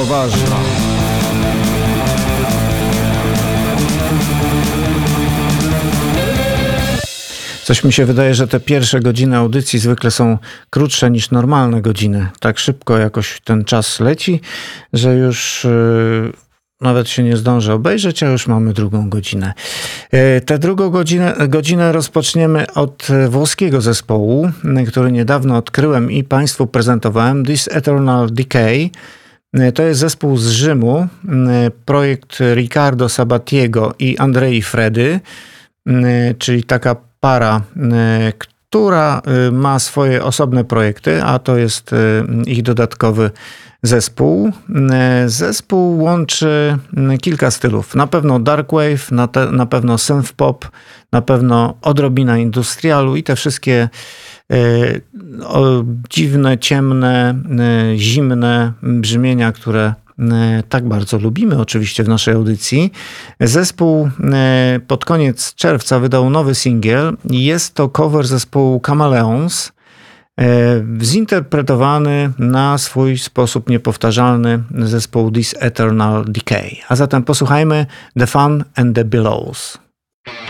Ważna. Coś mi się wydaje, że te pierwsze godziny audycji zwykle są krótsze niż normalne godziny. Tak szybko jakoś ten czas leci, że już nawet się nie zdążę obejrzeć, a już mamy drugą godzinę. Tę drugą godzinę rozpoczniemy od włoskiego zespołu, który niedawno odkryłem i Państwu prezentowałem. This Eternal Decay. To jest zespół z Rzymu, projekt Riccardo Sabatiego i Andrei Fredy, czyli taka para, która ma swoje osobne projekty, a to jest ich dodatkowy zespół. Zespół łączy kilka stylów. Na pewno darkwave, na pewno synthpop, na pewno odrobina industrialu i te wszystkie dziwne, ciemne, zimne brzmienia, które tak bardzo lubimy oczywiście w naszej audycji. Zespół pod koniec czerwca wydał nowy singiel. Jest to cover zespołu Chameleons, zinterpretowany na swój sposób niepowtarzalny zespołu This Eternal Decay. A zatem posłuchajmy The Fun and the Billows.